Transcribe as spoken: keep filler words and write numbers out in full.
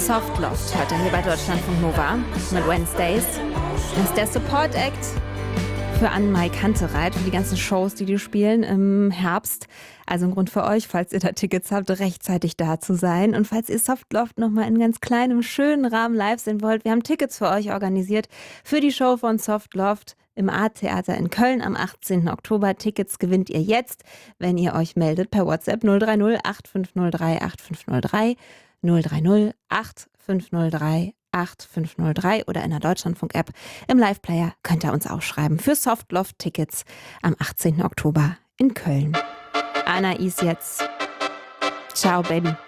Softloft heute hier bei Deutschlandfunk Nova mit Wednesdays. Das ist der Support Act für Ann-Mai Kantereit, für die ganzen Shows, die die spielen im Herbst. Also ein Grund für euch, falls ihr da Tickets habt, rechtzeitig da zu sein. Und falls ihr Softloft nochmal in ganz kleinem, schönen Rahmen live sehen wollt, wir haben Tickets für euch organisiert für die Show von Softloft im Art-Theater in Köln am achtzehnten Oktober. Tickets gewinnt ihr jetzt, wenn ihr euch meldet per WhatsApp null drei null acht fünf null drei acht fünf null drei null drei null acht fünf null drei acht fünf null drei oder in der Deutschlandfunk-App. Im Live-Player könnt ihr uns auch schreiben für Softloft-Tickets am achtzehnten Oktober in Köln. Anais jetzt. Ciao, Baby.